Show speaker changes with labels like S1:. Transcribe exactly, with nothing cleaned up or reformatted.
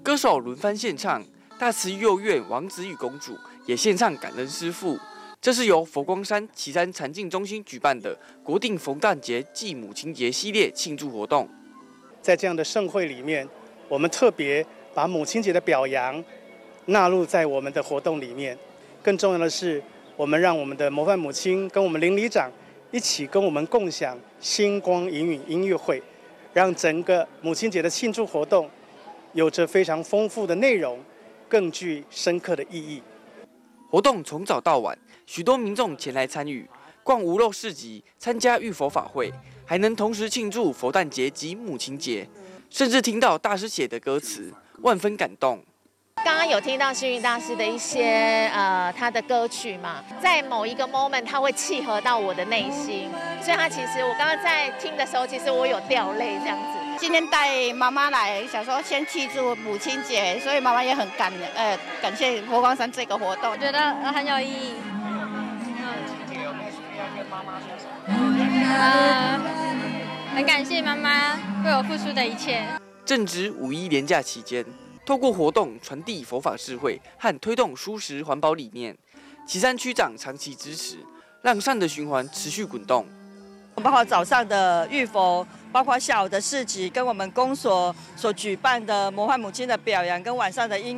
S1: 歌手轮番献唱，大慈幼儿园王子与公主也献唱感恩师父。这是由佛光山旗山禅净中心举办的国定佛诞节暨母亲节系列庆祝活动。
S2: 在这样的盛会里面，我们特别把母亲节的表扬纳入在我们的活动里面。更重要的是，我们让我们的模范母亲跟我们邻里长一起跟我们共享星光隐隐音乐会，让整个母亲节的庆祝活动有着非常丰富的内容，更具深刻的意义。
S1: 活动从早到晚，许多民众前来参与，逛无肉市集，参加浴佛法会，还能同时庆祝佛诞节及母亲节，甚至听到大师写的歌词，万分感动。
S3: 刚刚有听到星云大师的一些呃他的歌曲嘛，在某一个 moment 他会契合到我的内心，所以他其实我刚刚在听的时候，其实我有掉泪这样子。
S4: 今天带妈妈来，想说先庆祝母亲节，所以妈妈也很感呃感谢佛光山这个活动，
S5: 我觉得很有意义。
S6: 母亲节有没有需要跟妈妈说什么？
S5: 呃，很感谢妈妈为我付出的一切。
S1: 正值五一连假期间，透过活动传递佛法智慧和推动蔬食环保理念，旗山区长长期支持，让善的循环持续滚动。
S7: 包括早上的浴佛，包括下午的市集，跟我们公所所举办的模范母亲的表扬，跟晚上的音乐。